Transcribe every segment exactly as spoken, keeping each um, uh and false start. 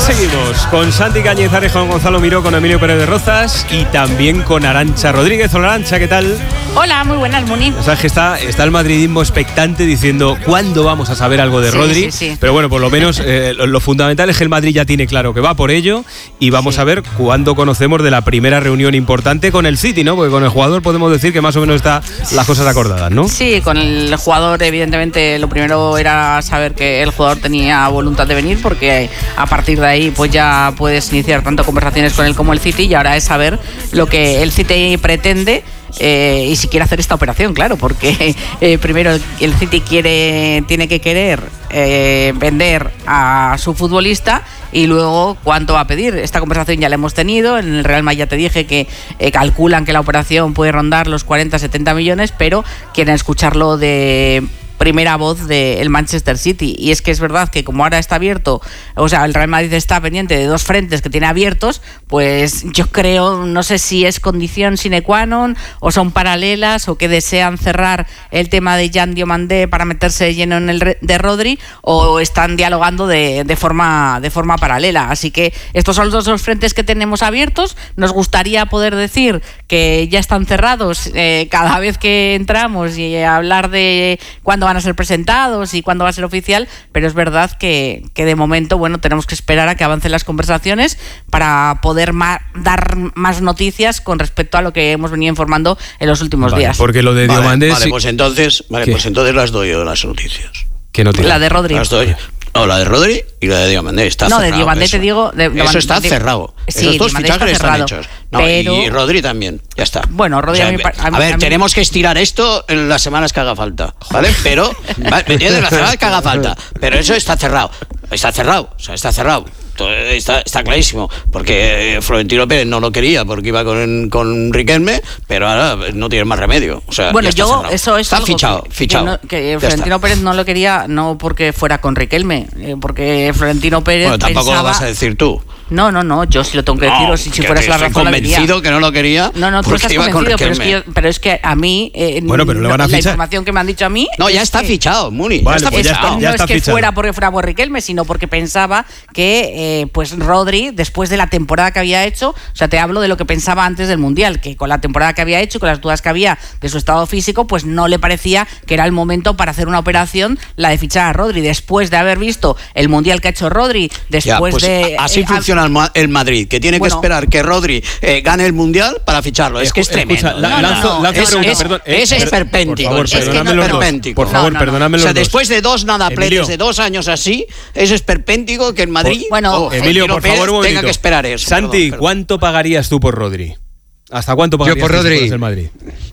seguimos con Santi Cañizares, con Gonzalo Miró, con Emilio Pérez de Rozas y también con Arantxa Rodríguez. Hola, Arantxa, ¿qué tal? Hola, muy buenas, Muni. O sea, que está, está el madridismo expectante diciendo ¿cuándo vamos a saber algo de sí, Rodri? Sí, sí. Pero bueno, por lo menos eh, lo, lo fundamental es que el Madrid ya tiene claro que va por ello y vamos sí. a ver cuándo conocemos de la primera reunión importante con el City, ¿no? Porque con el jugador podemos decir que más o menos está las cosas acordadas, ¿no? Sí, con el jugador evidentemente lo primero era saber que el jugador tenía voluntad de venir, porque a partir de ahí pues ya puedes iniciar tanto conversaciones con él como el City, y ahora es saber lo que el City pretende. Eh, y si quiere hacer esta operación, claro, porque eh, primero el City quiere, tiene que querer eh, vender a su futbolista, y luego cuánto va a pedir. Esta conversación ya la hemos tenido. En el Real Madrid ya te dije que eh, calculan que la operación puede rondar los cuarenta a setenta millones, pero quieren escucharlo de primera voz del Manchester City. Y es que es verdad que como ahora está abierto, o sea, el Real Madrid está pendiente de dos frentes que tiene abiertos, pues yo creo, no sé si es condición sine qua non o son paralelas, o que desean cerrar el tema de Jan Diomandé para meterse lleno en el de Rodri, o están dialogando de, de forma de forma paralela. Así que estos son los dos frentes que tenemos abiertos. Nos gustaría poder decir que ya están cerrados eh, cada vez que entramos, y hablar de cuándo van a ser presentados y cuándo va a ser oficial, pero es verdad que, que de momento, bueno, tenemos que esperar a que avancen las conversaciones para poder ma- dar más noticias con respecto a lo que hemos venido informando en los últimos vale, días. Porque lo de vale, Diomandé... Vale, sí. pues entonces, vale, pues entonces las doy yo las noticias. ¿Qué noticias? La de Rodri. Las doy. No, la de Rodri y la de Diomandé. Está no, cerrado. de Diomandé eso. te digo... De, de, eso está de, cerrado. Sí, esos dos Diomandé fichajes está están cerrado, hechos. No, pero... Y Rodri también. Ya está. Bueno, Rodri o sea, a mí... A, mí, a ver, a mí... tenemos que estirar esto en las semanas que haga falta, ¿vale? Pero, ¿vale? ¿Me entiendes? Las semanas que haga falta. Pero eso está cerrado. Está cerrado. O sea, está cerrado. Está, está clarísimo, porque Florentino Pérez no lo quería porque iba con, con Riquelme, pero ahora no tiene más remedio. O sea, bueno, ya está yo cerrado. eso es está algo fichado, que, fichado. Que, no, que Florentino Pérez no lo quería, no porque fuera con Riquelme, eh, porque Florentino Pérez bueno, tampoco pensaba... lo vas a decir tú. No, no, no, yo sí lo tengo que decir, no, o si, si que, fueras que la razón convencido la que no lo quería. No, no, tú estás convencido, pero es, que yo, pero es que a mí eh, bueno, pero le van a la fichar. información que me han dicho a mí... No, ya está que, fichado, Muni. Vale, ya está pues ya fichado. está, ya no está es que fichado. fuera porque fuera por Riquelme, sino porque pensaba que eh, pues Rodri, después de la temporada que había hecho, o sea, te hablo de lo que pensaba antes del Mundial, que con la temporada que había hecho, con las dudas que había de su estado físico, pues no le parecía que era el momento para hacer una operación, la de fichar a Rodri, después de haber visto el Mundial que ha hecho Rodri, después ya, pues de... Así eh, funciona el, el Madrid, que tiene bueno, que esperar que Rodri eh, gane el Mundial para ficharlo. Es que es tremendo. Escucha, la, no, no, lanzo, no, lanzo es, pregunta, es, perdón, es eh, esperpéntico. Por favor, es que perdóname no, los dos. esperpéntico. Por favor, no, no, perdóname O los sea, dos. después de dos nadapletes Emilio. de dos años así, es esperpéntico que en Madrid bueno, oh, Emilio, por Pérez favor, un tenga momentito. que esperar eso. Santi, perdón, perdón. ¿cuánto pagarías tú por Rodri? ¿Hasta cuánto pagarías Yo por tú Rodri. si fueras el Madrid?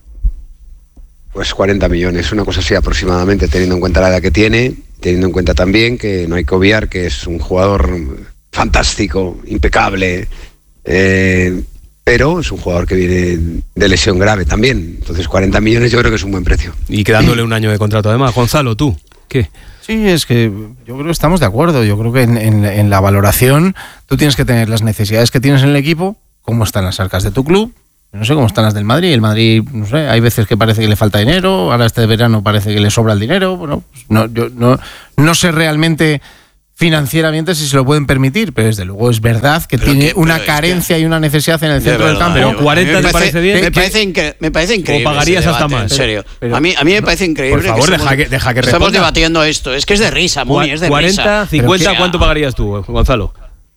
Pues cuarenta millones, una cosa así aproximadamente, teniendo en cuenta la edad que tiene, teniendo en cuenta también que no hay que obviar que es un jugador fantástico, impecable, eh, pero es un jugador que viene de lesión grave también. Entonces cuarenta millones yo creo que es un buen precio. Y quedándole un año de contrato además. Gonzalo, ¿tú? ¿Qué? Sí, es que yo creo que estamos de acuerdo. Yo creo que en, en, en la valoración tú tienes que tener las necesidades que tienes en el equipo, cómo están las arcas de tu club. No sé cómo están las del Madrid. El Madrid, no sé, hay veces que parece que le falta dinero, ahora este verano parece que le sobra el dinero. Bueno, pues no, yo no, no sé realmente financieramente si se lo pueden permitir, pero desde luego es verdad que Pero tiene que- una pero es carencia que- y una necesidad en el centro De del verdad, campo. Pero cuarenta me te parece bien. Me ¿Qué- parece, incre- me parece increíble. pagarías ese hasta debate, más? En serio. Pero- a, mí, a mí me parece increíble. Por favor, que deja que, deja que Estamos responda. debatiendo esto. Es que es de risa, Muni, es de cuarenta, risa. cincuenta, Pero que- ¿cuánto pagarías tú, Gonzalo?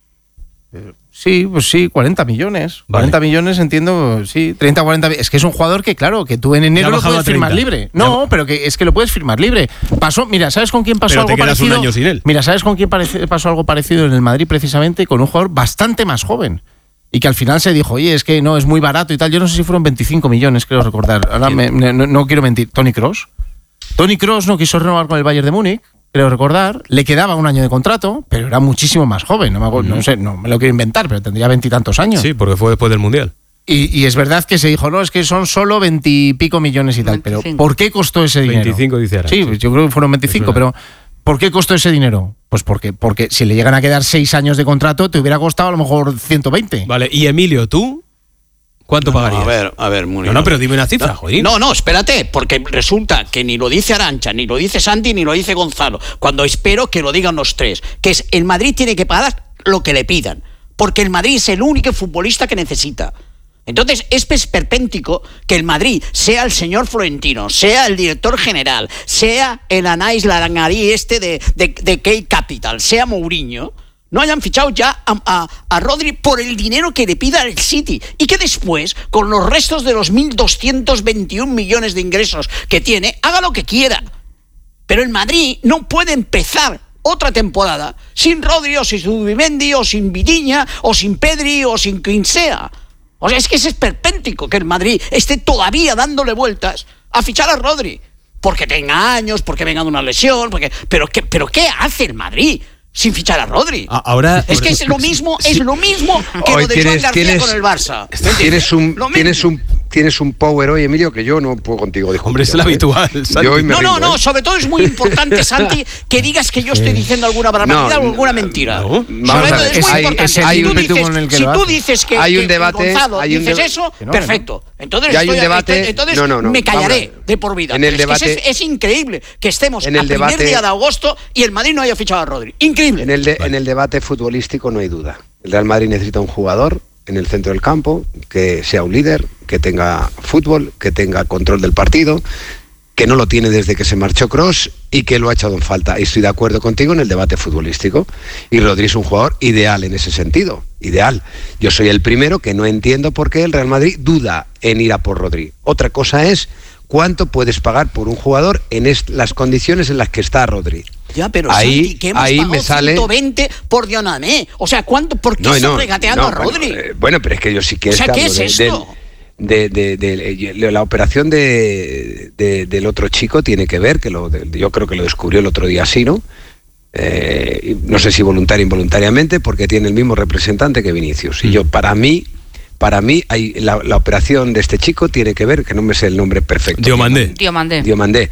Sí, pues sí, cuarenta millones. Vale. cuarenta millones entiendo, sí, treinta, cuarenta. Es que es un jugador que, claro, que tú en Ya enero ha lo bajado puedes a firmar treinta. libre. No, Ya- pero que es que lo puedes firmar libre. Pasó, mira, ¿sabes con quién pasó Pero te algo quedas un parecido? año sin él. Mira, ¿sabes con quién parece- pasó algo parecido en el Madrid precisamente? Con un jugador bastante más joven. Y que al final se dijo, oye, es que no, es muy barato y tal. Yo no sé si fueron veinticinco millones, creo recordar. Ahora me- me- no, no quiero mentir. Toni Kroos. Toni Kroos no quiso renovar con el Bayern de Múnich, creo recordar. Le quedaba un año de contrato, pero era muchísimo más joven. No me, acuerdo, no sé, no me lo quiero inventar, pero tendría veintitantos años. Sí, porque fue después del Mundial. Y, y es verdad que se dijo, no, es que son solo veintipico millones y tal. Pero veinticinco. ¿por qué costó ese dinero? veinticinco dice ahora. Sí, pues yo creo que fueron veinticinco, Es verdad. pero ¿por qué costó ese dinero? Pues porque, porque si le llegan a quedar seis años de contrato, te hubiera costado a lo mejor ciento veinte. Vale, y Emilio, ¿tú? ¿Cuánto No, pagarías? a ver, a ver, Muni. No, no, pero dime una cifra, No, joder. No, no, espérate, porque resulta que ni lo dice Arantxa, ni lo dice Santi, ni lo dice Gonzalo, cuando espero que lo digan los tres, que es el Madrid tiene que pagar lo que le pidan, porque el Madrid es el único futbolista que necesita. Entonces es esperpéntico que el Madrid, sea el señor Florentino, sea el director general, sea el Anais Larangarí este de, de, de Key Capital, sea Mourinho, no hayan fichado ya a, a, a Rodri por el dinero que le pida el City, y que después, con los restos de los mil doscientos veintiún millones de ingresos que tiene, haga lo que quiera. Pero el Madrid no puede empezar otra temporada sin Rodri, o sin Zubimendi, o sin Vitinha, o sin Pedri, o sin quien sea. O sea, es que es esperpéntico que el Madrid esté todavía dándole vueltas a fichar a Rodri. Porque tenga años, porque venga de una lesión, porque... Pero ¿qué, pero ¿qué hace el Madrid sin fichar a Rodri? Ahora, es que es lo mismo, es lo mismo que Hoy lo de tienes, Joan García tienes, con el Barça. Tienes un, Lo mismo. tienes un tienes un power hoy, Emilio, que yo no puedo contigo discutir. Hombre, es el ¿eh? habitual, Santi. Yo hoy me No, no, rindo, no, ¿eh? sobre todo es muy importante, Santi, que digas que yo estoy diciendo alguna barbaridad No, o alguna mentira. no. Sobre Vamos a todo ver, es muy hay- importante. ese Si tú ímpetu dices, con el que si lo tú haces. dices que, Hay un que debate, Gonzalo hay un dices deba- eso, Que no, perfecto. Entonces, Ya hay un estoy- debate- estoy- entonces no, no, no, me callaré vamos a- de por vida. en el Pero es que debate- es, es increíble que estemos en a el primer debate- día de agosto y el Madrid no haya fichado a Rodri. Increíble. En el, de- en el debate futbolístico no hay duda. El Real Madrid necesita un jugador en el centro del campo que sea un líder, que tenga fútbol, que tenga control del partido, que no lo tiene desde que se marchó Kroos y que lo ha echado en falta. Y estoy de acuerdo contigo en el debate futbolístico. Y Rodri es un jugador ideal en ese sentido. Ideal. Yo soy el primero que no entiendo por qué el Real Madrid duda en ir a por Rodri. Otra cosa es cuánto puedes pagar por un jugador en est- las condiciones en las que está Rodri. Ya, pero ahí, Santi, que hemos ahí pagado me sale... ciento veinte por Dionamé. O sea, ¿cuánto? ¿Por qué No, estás no, regateando no, a Rodri? Bueno, eh, bueno, pero es que yo sí que O sea, hablo ¿qué es de- esto? De, de, de, de- de la operación de, de- del otro chico tiene que ver, que lo, de- yo creo que lo descubrió el otro día Sino, eh, no sé si voluntario o involuntariamente, porque tiene el mismo representante que Vinicius. Y yo, para mí, para mí hay, la, la operación de este chico tiene que ver, que no me sé el nombre perfecto. Diomandé. Diomandé. Diomandé.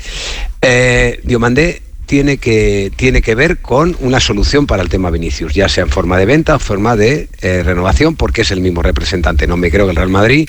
Eh, Diomandé tiene que, tiene que ver con una solución para el tema Vinicius, ya sea en forma de venta o forma de eh, renovación, porque es el mismo representante. No me creo que el Real Madrid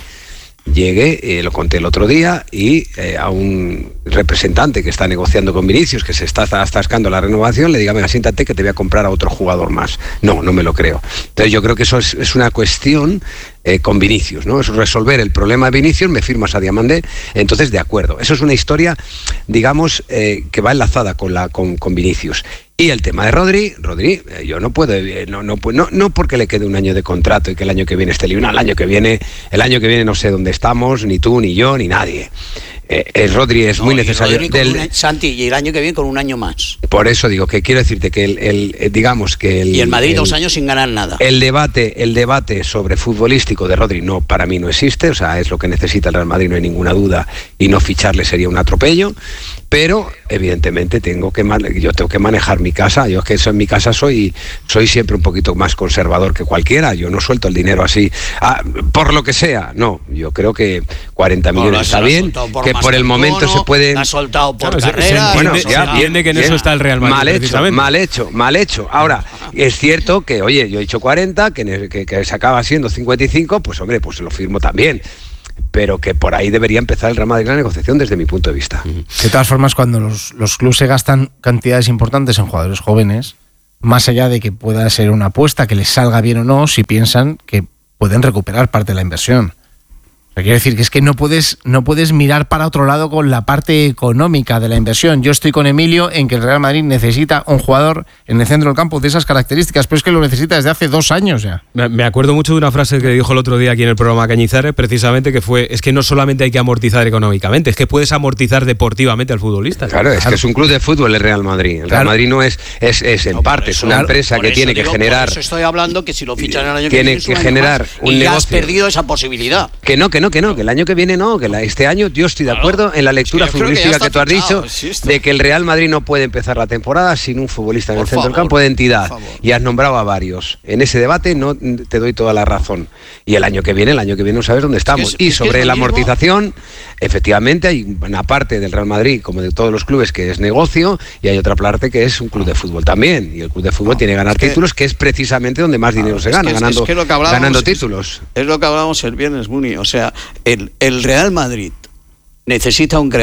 llegue, eh, lo conté el otro día, y eh, a un representante que está negociando con Vinicius, que se está atascando la renovación, le diga, venga, siéntate que te voy a comprar a otro jugador más. No, no me lo creo. Entonces yo creo que eso es, es una cuestión eh, con Vinicius, ¿no? Es resolver el problema de Vinicius, me firmas a Diamandé, entonces de acuerdo. Eso es una historia, digamos, eh, que va enlazada con, la, con, con Vinicius. Y el tema de Rodri, Rodri, eh, yo no puedo, eh, no, no, no, no porque le quede un año de contrato y que el año que viene esté libre, no, el año que viene, el año que viene no sé dónde estamos, ni tú, ni yo, ni nadie. Eh, el Rodri es No, muy y necesario. Rodri con del- un año- Santi, y el año que viene con un año más. por eso digo que quiero decirte que el, el, eh, digamos que el, Y el Madrid el- dos años sin ganar nada. el debate, el debate sobre futbolístico de Rodri no, para mí no existe, o sea, es lo que necesita el Real Madrid, no hay ninguna duda, y no ficharle sería un atropello, pero evidentemente tengo que man- yo tengo que manejar mi casa. Yo es que eso en mi casa soy soy siempre un poquito más conservador que cualquiera. Yo no suelto el dinero así ah, por lo que sea. No, yo creo que cuarenta millones No, está lo has bien, soltado por que por el Mastercono, momento se puede. lo has soltado por Claro, se- se carrera. entiende- no, se ya, entiende que en bien. eso está el Real Madrid, Mal hecho, precisamente. mal hecho, mal hecho. Ahora, es cierto que, oye, yo he dicho cuarenta, que, ne- que, que se acaba siendo cincuenta y cinco, pues hombre, pues lo firmo también. Pero que por ahí debería empezar el Real Madrid la negociación desde mi punto de vista. De todas formas, cuando los, los clubes se gastan cantidades importantes en jugadores jóvenes, más allá de que pueda ser una apuesta, que les salga bien o no, si piensan que pueden recuperar parte de la inversión. O sea, quiero decir que es que no puedes, no puedes mirar para otro lado con la parte económica de la inversión. Yo estoy con Emilio en que el Real Madrid necesita un jugador en el centro del campo de esas características, pero es que lo necesita desde hace dos años ya. Me me acuerdo mucho de una frase que dijo el otro día aquí en el programa Cañizares, precisamente, que fue, es que no solamente hay que amortizar económicamente, es que puedes amortizar deportivamente al futbolista. Claro, es que es un club de fútbol el Real Madrid. El Real Claro. Madrid no es, es, es en No, por parte, es eso- una claro, empresa por que eso tiene que digo, generar. Por eso estoy hablando que si lo fichan el año que Tiene viene es que un año generar más, un y ya has negocio. perdido esa posibilidad. Que no, que no, que no, que el año que viene no, que la- este año yo estoy de acuerdo en la lectura Es que yo creo que ya futbolística que, está tú has fichado, dicho, sí, esto. de que el Real Madrid no puede empezar la temporada sin un futbolista en Por el centro del favor, campo de entidad. por favor. Y has nombrado a varios. En ese debate no te doy toda la razón. Y el año que viene, el año que viene no sabes dónde estamos. Es que y es- es que sobre es la lo mismo. amortización, efectivamente hay una parte del Real Madrid, como de todos los clubes, que es negocio, y hay otra parte que es un club de fútbol también. Y el club de fútbol No, tiene que ganar es que- títulos, que es precisamente donde más dinero se Es gana, que- es ganando, que lo que hablábamos ganando es- títulos. Es lo que hablábamos el viernes, Muni. O sea, el, el Real Madrid necesita un creador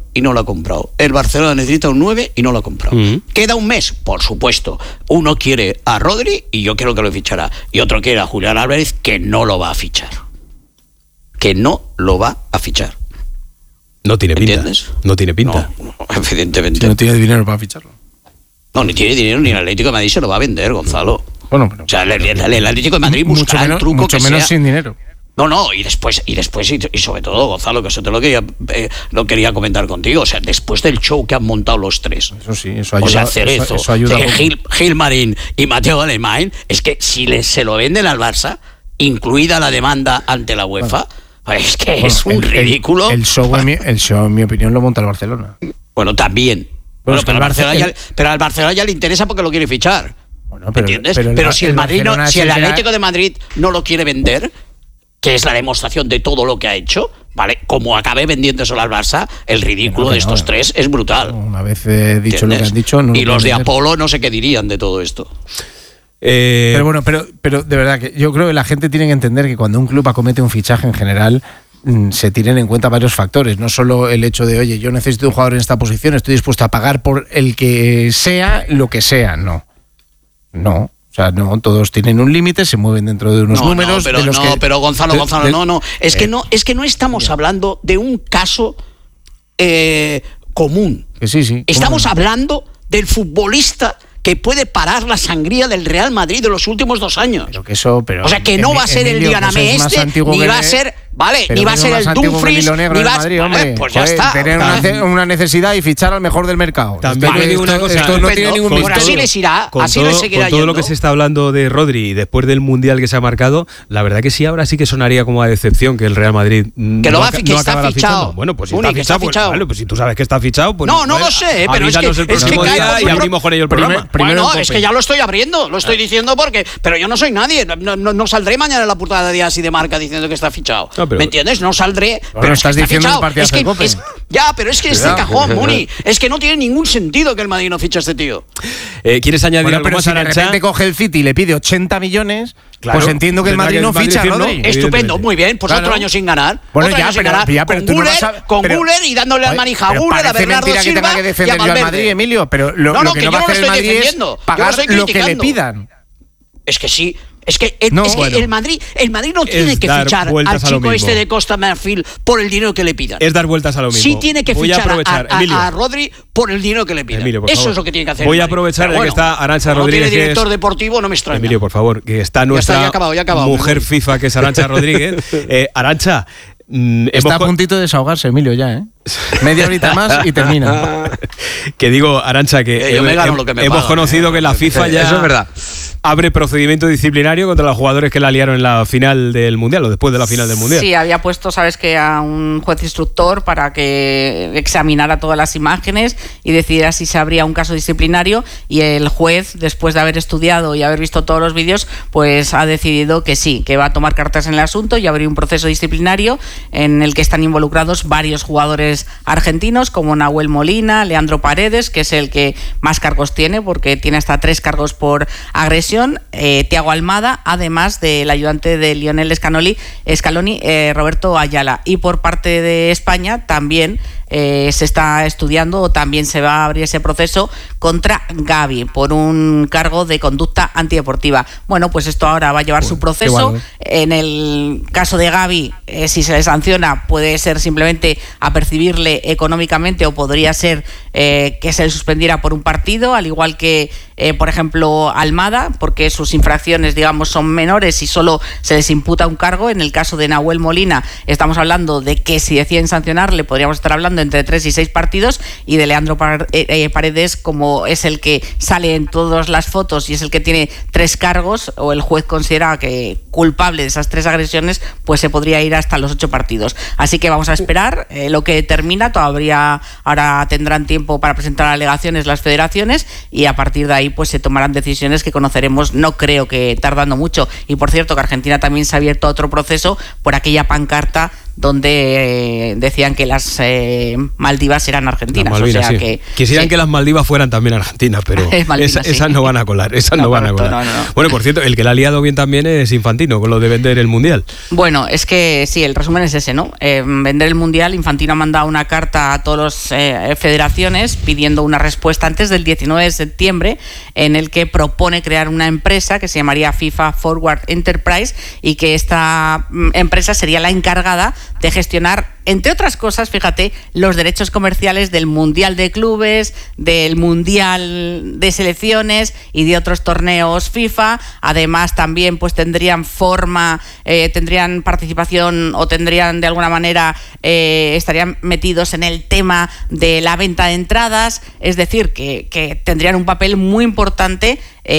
y no lo ha comprado. El Barcelona necesita un nueve y no lo ha comprado. Uh-huh. ¿Queda un mes? Por supuesto. Uno quiere a Rodri y yo creo que lo fichará. Y otro quiere a Julián Álvarez, que no lo va a fichar. Que no lo va a fichar. No tiene pinta. ¿Entiendes? No tiene pinta. No, no, evidentemente. Que no tiene dinero para ficharlo. No, ni tiene dinero, ni el Atlético de Madrid se lo va a vender, Gonzalo. Bueno, pero, o sea, el, el, el Atlético de Madrid buscará menos, el truco mucho que menos sea. sin dinero. No, no, y después, y después, y, y sobre todo, Gonzalo, que eso te lo quería, eh, lo quería comentar contigo. O sea, después del show que han montado los tres. Eso sí, eso ayuda. O sea, Cerezo, eso, eso ayuda eh, Gil, Gil Marín y Mateo Alemán, es que si les, se lo venden al Barça, incluida la demanda ante la UEFA, bueno, es que bueno, es un el, rículo. El, el, show, en mi, el show, en mi opinión, lo monta el Barcelona. Bueno, también. Bueno, bueno, pero, al Barcelona ya, pero al Barcelona ya le interesa porque lo quiere fichar. Bueno, pero, ¿entiendes? Pero, pero el, si el, el Madrid no, si el Atlético de Madrid no lo quiere vender, que es la demostración de todo lo que ha hecho, ¿vale? Como acabe vendiendo eso al Barça, el ridículo no, de estos no, tres es brutal. Una vez he dicho ¿entiendes? Lo que han dicho... No y los de Apolo no sé qué dirían de todo esto. Eh... Pero bueno, pero, pero de verdad que yo creo que la gente tiene que entender que cuando un club acomete un fichaje en general... se tienen en cuenta varios factores, no solo el hecho de, oye, yo necesito un jugador en esta posición, estoy dispuesto a pagar por el que sea lo que sea, no. No. O sea, no, todos tienen un límite, se mueven dentro de unos no, números. No, pero, de los no, que, pero Gonzalo, de, Gonzalo, de, no, no. Es, eh, que no. es que no estamos mira. hablando de un caso eh, común. Que sí, sí. Estamos no? hablando del futbolista que puede parar la sangría del Real Madrid de los últimos dos años. Pero que eso, pero o sea, que no va a ser Emilio, el Dianamé pues este, ni va a ser, vale, ni va a ser el Dumfries, ni va a ser, vale, pues ya está. Tener una, una necesidad y fichar al mejor del mercado. También vale, digo una esto, cosa, esto no tiene ningún misterio. Así les irá, con así todo, les seguirá con todo yendo. lo que se está hablando de Rodri después del Mundial que se ha marcado, la verdad que sí, ahora sí que sonaría como a decepción que el Real Madrid que no, lo va, no que está fichado. Fichando. Bueno, pues si Uni, está fichado, está fichado. Pues, vale, pues si tú sabes que está fichado, pues no, no lo sé, pero es que, el es que día y abrimos con ello el programa. Primero, bueno, es que ya lo estoy abriendo, lo estoy diciendo porque, pero yo no soy nadie, no, no, no saldré mañana en la portada de Días y de Marca diciendo que está fichado. No, pero, ¿me entiendes? No saldré. Bueno, pero estás diciendo el partido es que, es, ya, pero es que este cajón, Muni, es que no tiene ningún sentido que el Madrid no fiche a este tío. Eh, ¿Quieres añadir bueno, algo pero más, si Arantxa? de repente coge el City y le pide ochenta millones, claro, pues entiendo que el Madrid que no ficha, ¿no? Estupendo, muy bien, pues claro. Otro año sin ganar. Bueno, otro ya, año sin pero, ganar, ya, pero con tú Guller, no vas a, con pero, Guller y dándole al manija a Guller, a Bernardo mentira Silva que tenga que defender y a yo al Madrid, Emilio, pero lo, no, no, lo que, que no va a hacer el Madrid es pagar lo que le pidan. Es que sí. Es que, el, no, es que bueno, el Madrid el Madrid no tiene que fichar al chico este de Costa Marfil por el dinero que le pidan. Es dar vueltas a lo mismo. Sí tiene que Voy fichar a, a, a, a Rodri por el dinero que le pidan. Emilio, Eso favor. es lo que tiene que hacer. Voy a aprovechar ya bueno, que está Arantxa Rodríguez. No tiene director es, deportivo, no me extraña. Emilio, por favor, que está nuestra ya está, ya acabado, ya acabado, mujer FIFA, que es Arantxa Rodríguez. eh, Arantxa. Mm, está a puntito de desahogarse, Emilio, ya, ¿eh? Media horita más y termina. Que digo, Arantxa, que, eh, yo me gano lo que me hemos pagan, conocido eh, que la FIFA ya eso es verdad. abre procedimiento disciplinario contra los jugadores que la liaron en la final del Mundial o después de la final del Mundial. Sí, había puesto, sabes, que a un juez instructor para que examinara todas las imágenes y decidiera si se abría un caso disciplinario, y el juez, después de haber estudiado y haber visto todos los vídeos, pues ha decidido que sí, que va a tomar cartas en el asunto y abrir un proceso disciplinario en el que están involucrados varios jugadores argentinos como Nahuel Molina, Leandro Paredes, que es el que más cargos tiene porque tiene hasta tres cargos por agresión, eh, Thiago Almada, además del ayudante de Lionel Scaloni, Scaloni eh, Roberto Ayala. Y por parte de España también Eh, se está estudiando o también se va a abrir ese proceso contra Gavi por un cargo de conducta antideportiva. Bueno, pues esto ahora va a llevar bueno, su proceso. Bueno. En el caso de Gavi, eh, si se le sanciona, puede ser simplemente apercibirle económicamente o podría ser eh, que se le suspendiera por un partido, al igual que, eh, por ejemplo, Almada, porque sus infracciones, digamos, son menores y solo se les imputa un cargo. En el caso de Nahuel Molina, estamos hablando de que si deciden sancionarle, podríamos estar hablando entre tres y seis partidos, y de Leandro Paredes, como es el que sale en todas las fotos y es el que tiene tres cargos, o el juez considera que culpable de esas tres agresiones, pues se podría ir hasta los ocho partidos. Así que vamos a esperar eh, lo que determina. Todavía ahora tendrán tiempo para presentar alegaciones las federaciones y a partir de ahí pues se tomarán decisiones que conoceremos, no creo que tardando mucho. Y por cierto, que Argentina también se ha abierto a otro proceso por aquella pancarta donde eh, decían que las eh, Maldivas eran argentinas. Malvinas, o sea sí. que quisieran sí. que las Maldivas fueran también argentinas, pero Malvinas, esa, sí. esas no van a colar, esas no, No, van correcto, a colar. no, no, no. Bueno, por cierto, el que la ha liado bien también es Infantino, con lo de vender el Mundial. Bueno, es que sí, el resumen es ese, ¿no? Eh, vender el Mundial. Infantino ha mandado una carta a todas las eh, federaciones pidiendo una respuesta antes del diecinueve de septiembre, en el que propone crear una empresa que se llamaría FIFA Forward Enterprise y que esta mm, empresa sería la encargada de gestionar, entre otras cosas, fíjate, los derechos comerciales del Mundial de Clubes, del Mundial de Selecciones y de otros torneos FIFA. Además, también pues tendrían forma, eh, tendrían participación o tendrían de alguna manera, eh, estarían metidos en el tema de la venta de entradas. Es decir, que, que tendrían un papel muy importante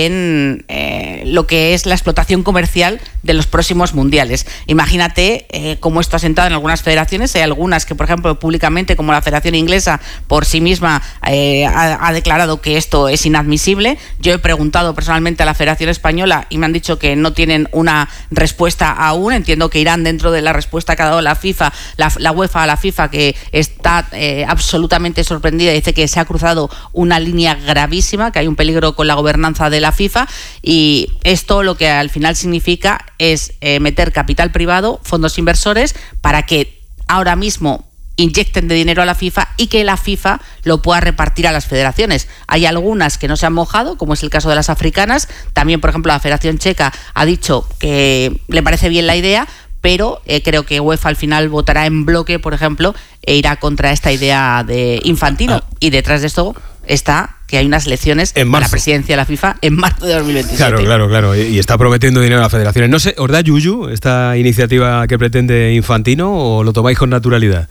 en eh, lo que es la explotación comercial de los próximos mundiales. Imagínate eh, cómo esto ha sentado en algunas federaciones. Hay algunas que, por ejemplo, públicamente, como la Federación Inglesa, por sí misma eh, ha, ha declarado que esto es inadmisible. Yo he preguntado personalmente a la Federación Española y me han dicho que no tienen una respuesta aún. Entiendo que irán dentro de la respuesta que ha dado la FIFA, la, la UEFA a la FIFA, que está eh, absolutamente sorprendida y dice que se ha cruzado una línea gravísima, que hay un peligro con la gobernanza de la FIFA, y esto lo que al final significa es eh, meter capital privado, fondos inversores, para que ahora mismo inyecten de dinero a la FIFA y que la FIFA lo pueda repartir a las federaciones. Hay algunas que no se han mojado, como es el caso de las africanas. También, por ejemplo, la Federación Checa ha dicho que le parece bien la idea, pero eh, creo que UEFA al final votará en bloque, por ejemplo, e irá contra esta idea de Infantino. Ah. Y detrás de esto está que hay unas elecciones en para la presidencia de la FIFA en marzo de dos mil veintisiete. Claro, claro, claro. Y está prometiendo dinero a las federaciones. No sé, ¿os da yuyu esta iniciativa que pretende Infantino o lo tomáis con naturalidad?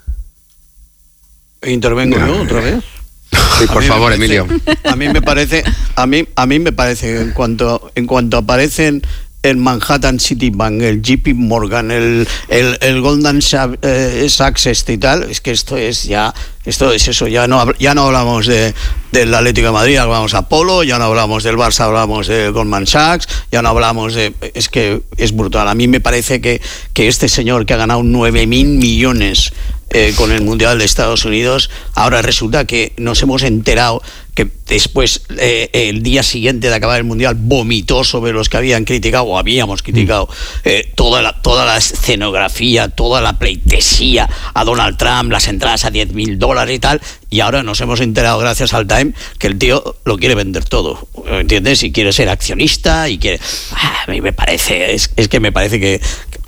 ¿Intervengo no. yo otra vez? Sí, por favor, parece, Emilio. A mí me parece, a mí, a mí me parece que en cuanto, en cuanto aparecen el Manhattan Citibank, el J P Morgan, el, el, el Goldman Sachs este y tal, es que esto es ya, esto es eso, ya no, ya no hablamos de, del Atlético de Madrid, hablamos de Apolo, ya no hablamos del Barça, hablamos de Goldman Sachs, ya no hablamos de, es que es brutal. A mí me parece que, que este señor que ha ganado nueve mil millones eh, con el Mundial de Estados Unidos, ahora resulta que nos hemos enterado que después, eh, el día siguiente de acabar el Mundial, vomitó sobre los que habían criticado, o habíamos criticado, eh, toda, la, toda la escenografía, toda la pleitesía a Donald Trump, las entradas a diez mil dólares y tal, y ahora nos hemos enterado, gracias al Time, que el tío lo quiere vender todo, ¿entiendes? Y quiere ser accionista, y quiere... Ah, a mí me parece, es, es que me parece que...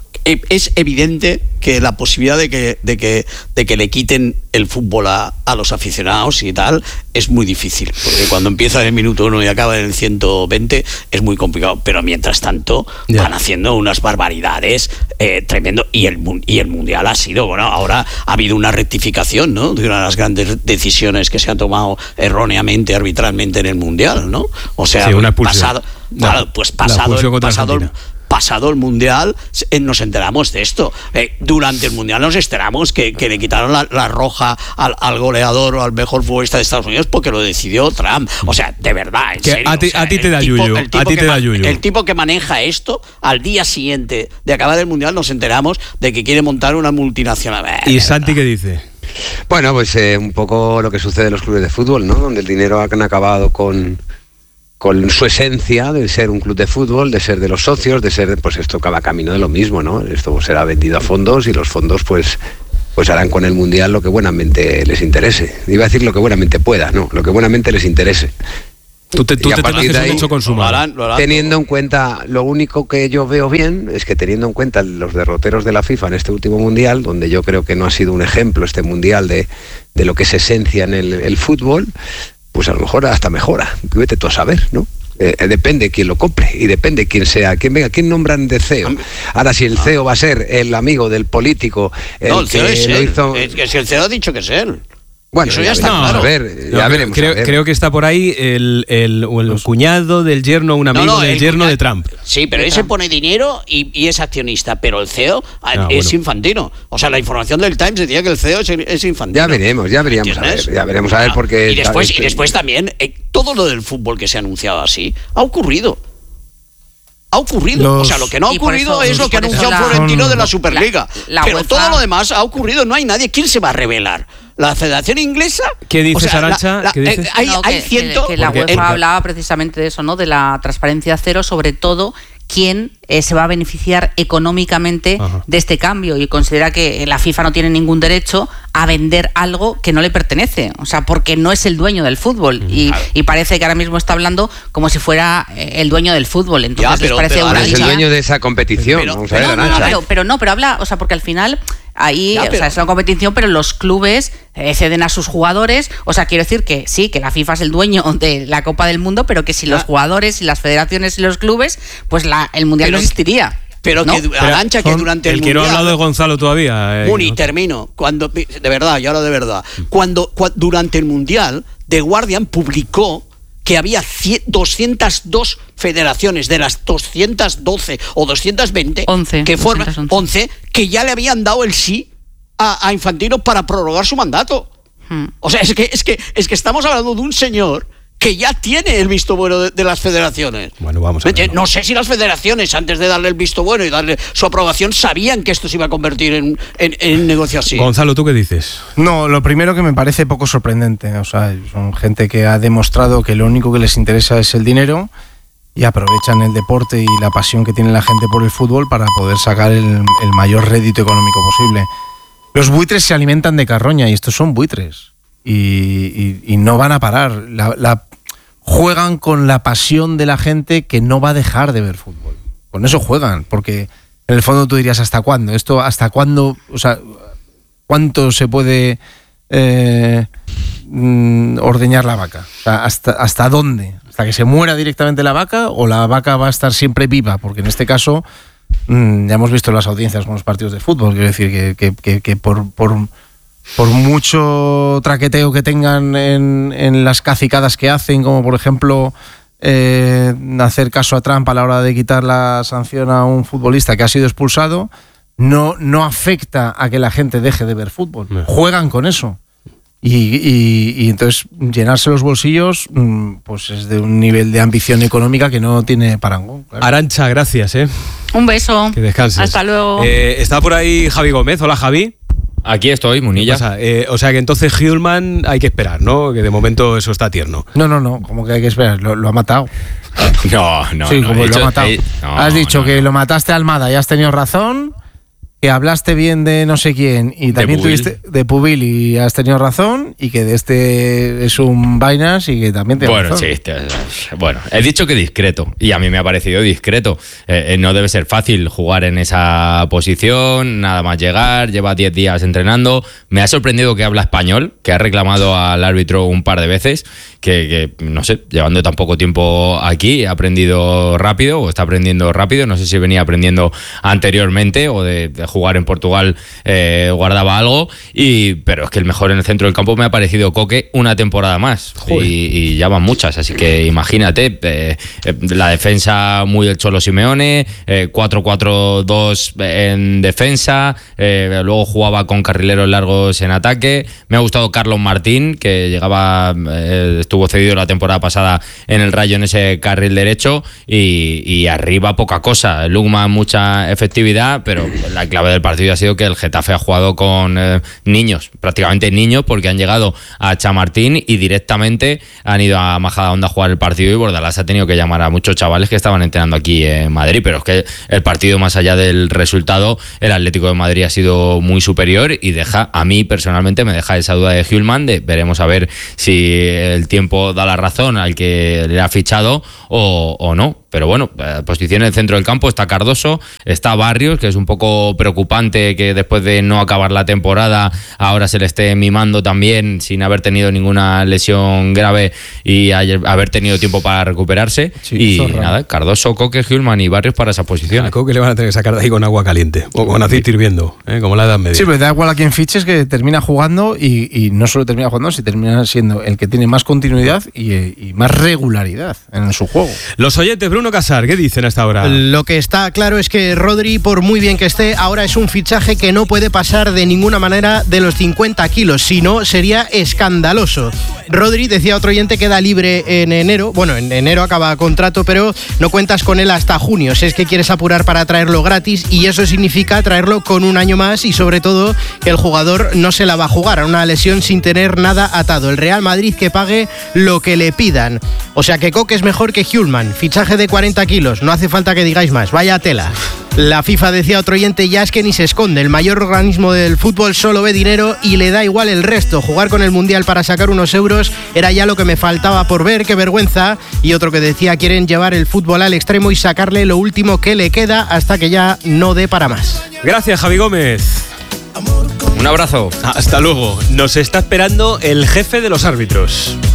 Es evidente que la posibilidad de que, de que, de que le quiten el fútbol a, a los aficionados y tal es muy difícil, porque cuando empieza en el minuto uno y acaba en el ciento veinte es muy complicado, pero mientras tanto yeah. van haciendo unas barbaridades eh, tremendo, y el, y el Mundial ha sido, bueno, ahora ha habido una rectificación, ¿no?, de una de las grandes decisiones que se han tomado erróneamente, arbitralmente en el Mundial, ¿no? O sea, sí, una pasado, la, claro, pues pasado, pasado Pasado el Mundial nos enteramos de esto. Eh, durante el Mundial nos enteramos que, que le quitaron la, la roja al, al goleador o al mejor futbolista de Estados Unidos porque lo decidió Trump. O sea, de verdad, en serio. A ti, o sea, a ti te da yuyu. A ti te da yuyu. El tipo que maneja esto, al día siguiente de acabar el Mundial nos enteramos de que quiere montar una multinacional. Eh, ¿Y Santi qué dice? Bueno, pues eh, un poco lo que sucede en los clubes de fútbol, ¿no? Donde el dinero han acabado con... con su esencia de ser un club de fútbol, de ser de los socios, de ser, pues esto va camino de lo mismo, ¿no? Esto será vendido a fondos y los fondos pues pues harán con el Mundial lo que buenamente les interese. Iba a decir lo que buenamente pueda, no, lo que buenamente les interese. Tú te, tú te tomas un hecho consumado. Teniendo en cuenta, lo único que yo veo bien es que teniendo en cuenta los derroteros de la FIFA en este último Mundial, donde yo creo que no ha sido un ejemplo este Mundial de, de lo que es esencia en el, el fútbol, pues a lo mejor hasta mejora, vete tú a saber, ¿no? Eh, depende quién lo compre y depende quién sea, quién venga, quién nombran de C E O. Ahora, si el C E O va a ser el amigo del político, el no, el que C E O es lo él. hizo... Es que si el C E O ha dicho que es él. Bueno, eso ya, ya está veremos, claro. A ver, no, ya veremos. Creo, a ver. creo que está por ahí el, el, el, el cuñado del yerno, un amigo no, no, del yerno cuñado, de Trump. Sí, pero ese pone dinero y, y es accionista, pero el C E O ah, es bueno. Infantino. O sea, la información del Times decía que el C E O es, es Infantino. Ya veremos, ya veríamos a ver, ya veremos a ver porque... Y después, y después también, eh, todo lo del fútbol que se ha anunciado así, ha ocurrido. ha ocurrido. Los... O sea, lo que no ha Y por ocurrido eso- es y lo que por eso anunció la- Florentino de la la- Superliga. la Pero UEFA- todo lo demás ha ocurrido, no hay nadie. ¿Quién se va a revelar? ¿La Federación Inglesa? ¿Qué dices, O sea, la- Arantxa? la- ¿Qué dices? eh, hay, No, hay que, ciento... que, que la Porque- UEFA porque- hablaba precisamente de eso, ¿no? De la transparencia cero, sobre todo quién eh, se va a beneficiar económicamente Ajá. de este cambio, y considera que la FIFA no tiene ningún derecho a vender algo que no le pertenece, o sea, porque no es el dueño del fútbol, y, y parece que ahora mismo está hablando como si fuera eh, el dueño del fútbol, entonces Ya, pero- les parece pero una ahora Es el idea- dueño de esa competición. Pero- Vamos a ver, no, no, no, Arantxa. pero, pero no, pero habla, o sea, porque al final ahí, Ya, o pero- sea, es una competición, pero los clubes eh, ceden a sus jugadores, o sea, quiero decir que sí, que la FIFA es el dueño de la Copa del Mundo, pero que sin Ya. los jugadores y las federaciones y los clubes, pues la, el Mundial Pero- no existiría. Pero ¿no? que Pero Arantxa, que son- durante el, el que no ha Mundial- hablado de Gonzalo todavía. eh, Muni, ¿no? termino. Cuando, de verdad, y ahora de verdad. Cuando, cua- durante el Mundial, The Guardian publicó que había cien doscientas dos federaciones de las doscientas doce o doscientas veinte once, que forman doscientas once. once que ya le habían dado el sí a, a Infantino para prorrogar su mandato. Hmm. O sea, es que, es que, es que estamos hablando de un señor que ya tiene el visto bueno de, de las federaciones. Bueno, vamos a ver. No sé si las federaciones, antes de darle el visto bueno y darle su aprobación, sabían que esto se iba a convertir en, en, en negocio así. Gonzalo, ¿tú qué dices? No, lo primero que me parece poco sorprendente, o sea, son gente que ha demostrado que lo único que les interesa es el dinero y aprovechan el deporte y la pasión que tiene la gente por el fútbol para poder sacar el, el mayor rédito económico posible. Los buitres se alimentan de carroña y estos son buitres y, y- y no van a parar. La, la- juegan con la pasión de la gente que no va a dejar de ver fútbol. Con eso juegan, porque en el fondo tú dirías, ¿hasta cuándo? Esto, ¿hasta cuándo? O sea, ¿cuánto se puede eh, mm, ordeñar la vaca? O sea, ¿hasta, ¿hasta dónde? ¿Hasta que se muera directamente la vaca o la vaca va a estar siempre viva? Porque en este caso mm, ya hemos visto las audiencias con los partidos de fútbol. Quiero decir que, que, que, que por, por, por mucho traqueteo que tengan en, en las cacicadas que hacen, como por ejemplo eh, hacer caso a Trump a la hora de quitar la sanción a un futbolista que ha sido expulsado, no, no afecta a que la gente deje de ver fútbol. No. Juegan con eso. Y, y, y entonces llenarse los bolsillos mm, pues es de un nivel de ambición económica que no tiene parangón. Claro. Arantxa, gracias, ¿eh? Un beso. Que descanses. Hasta luego. Eh, está por ahí Javi Gómez. Hola, Javi. Aquí estoy, ¿Qué Munilla. pasa? Eh, o sea que entonces Hjulman hay que esperar, ¿no? Que de momento eso está tierno. No, no, no, como que hay que esperar, lo, lo ha matado. No, no. sí, no, como he lo dicho- ha matado. eh, no, has dicho no, que no. lo mataste a Almada y has tenido razón, que hablaste bien de no sé quién y también Pubil. tuviste de Pubil y has tenido razón, y que de este es un vainas y que también tiene Bueno, razón. sí, este- bueno, he dicho que discreto y a mí me ha parecido discreto. Eh, eh, no debe ser fácil jugar en esa posición, nada más llegar, lleva diez días entrenando. Me ha sorprendido que habla español, que ha reclamado al árbitro un par de veces, que, que, no sé, llevando tan poco tiempo aquí, ha aprendido rápido o está aprendiendo rápido. No sé si venía aprendiendo anteriormente o de, de jugar en Portugal eh, guardaba algo, y, pero es que el mejor en el centro del campo me ha parecido Coque una temporada más. Y, y ya van muchas, así que imagínate, eh, eh, la defensa muy el Cholo Simeone, eh, cuatro cuatro dos en defensa, eh, luego jugaba con carrileros largos en ataque. Me ha gustado Carlos Martín, que llegaba, eh, estuvo cedido la temporada pasada en el Rayo en ese carril derecho, y, y arriba poca cosa. Lugman mucha efectividad, pero la clave del partido ha sido que el Getafe ha jugado con eh, niños, prácticamente niños, porque han llegado a Chamartín y directamente han ido a Majadahonda a jugar el partido, y Bordalás ha tenido que llamar a muchos chavales que estaban entrenando aquí en Madrid. Pero es que el partido, más allá del resultado, el Atlético de Madrid ha sido muy superior, y deja, a mí personalmente me deja esa duda de Hjulman, de veremos a ver si el tiempo da la razón al que le ha fichado o, o no. Pero bueno, eh, posición en el centro del campo está Cardoso, está Barrios, que es un poco preocupante que después de no acabar la temporada ahora se le esté mimando también sin haber tenido ninguna lesión grave y ayer, haber tenido tiempo para recuperarse. Sí, y zorra. nada, Cardoso, Coque, Hjulman y Barrios para esa posición. A Coque le van a tener que sacar de ahí con agua caliente o con aceite hirviendo, ¿eh? Como la Edad Media. Sí, pero da igual a quien fiches, que termina jugando, y, y no solo termina jugando, sino termina siendo el que tiene más continuidad y, y más regularidad en su juego. Los oyentes, Bruno. Bruno Casar, ¿qué dicen hasta ahora? Lo que está claro es que Rodri, por muy bien que esté, ahora es un fichaje que no puede pasar de ninguna manera de los cincuenta kilos, si no sería escandaloso. Rodri, decía otro oyente, queda libre en enero. Bueno, en enero acaba contrato, pero no cuentas con él hasta junio. Si es que quieres apurar para traerlo gratis, y eso significa traerlo con un año más y sobre todo que el jugador no se la va a jugar a una lesión sin tener nada atado. El Real Madrid que pague lo que le pidan. O sea que Coque es mejor que Hjulman. Fichaje de cuarenta kilos. No hace falta que digáis más. Vaya tela. La FIFA, decía otro oyente, ya es que ni se esconde. El mayor organismo del fútbol solo ve dinero y le da igual el resto. Jugar con el Mundial para sacar unos euros era ya lo que me faltaba por ver. ¡Qué vergüenza! Y otro que decía, quieren llevar el fútbol al extremo y sacarle lo último que le queda hasta que ya no dé para más. Gracias, Javi Gómez. Un abrazo. Hasta luego. Nos está esperando el jefe de los árbitros.